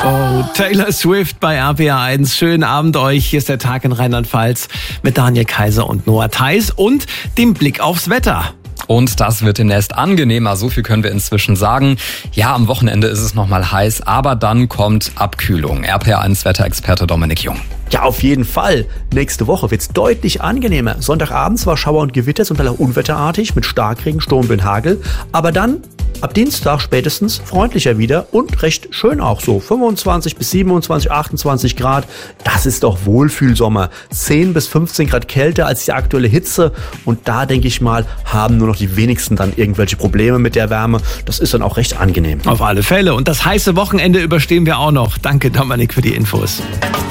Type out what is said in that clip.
Oh, Taylor Swift bei RPA1. Schönen Abend euch. Hier ist der Tag in Rheinland-Pfalz mit Daniel Kaiser und Noah Theis und dem Blick aufs Wetter. Und das wird demnächst angenehmer, so viel können wir inzwischen sagen. Ja, am Wochenende ist es nochmal heiß, aber dann kommt Abkühlung. RPA1-Wetterexperte Dominik Jung. Ja, auf jeden Fall. Nächste Woche wird's deutlich angenehmer. Sonntagabends war Schauer und Gewitter, zum Teil auch unwetterartig mit Starkregen, Sturmböen, Hagel. Aber dann, ab Dienstag spätestens, freundlicher wieder und recht schön auch so. 25 bis 27, 28 Grad. Das ist doch Wohlfühlsommer. 10 bis 15 Grad kälter als die aktuelle Hitze. Und da, denke ich mal, haben nur noch die wenigsten dann irgendwelche Probleme mit der Wärme. Das ist dann auch recht angenehm. Auf alle Fälle. Und das heiße Wochenende überstehen wir auch noch. Danke, Dominik, für die Infos.